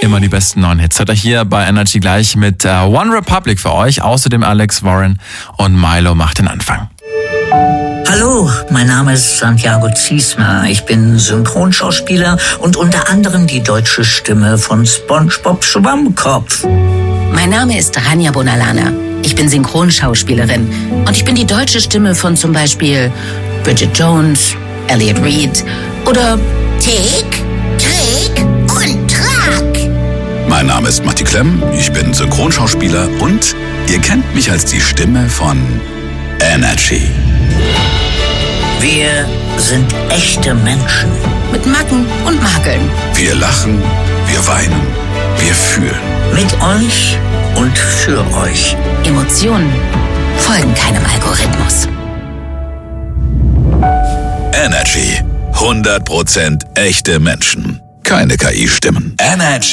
Immer die besten neuen Hits. Hört ihr hier bei Energy gleich mit One Republic für euch. Außerdem Alex Warren und Milo macht den Anfang. Hallo, mein Name ist Santiago Ziesmer. Ich bin Synchronschauspieler und unter anderem die deutsche Stimme von SpongeBob Schwammkopf. Mein Name ist Rania Bonalana. Ich bin Synchronschauspielerin und ich bin die deutsche Stimme von zum Beispiel Bridget Jones, Elliot Reed oder Tick, Trick und Track. Mein Name ist Matti Klemm, ich bin Synchronschauspieler und ihr kennt mich als die Stimme von Energy. Wir sind echte Menschen. mit Macken und Makeln. Wir lachen, wir weinen, wir fühlen. Mit euch und für euch. Emotionen folgen keinem Algorithmus. Energy. 100% echte Menschen. Keine KI-Stimmen. Energy.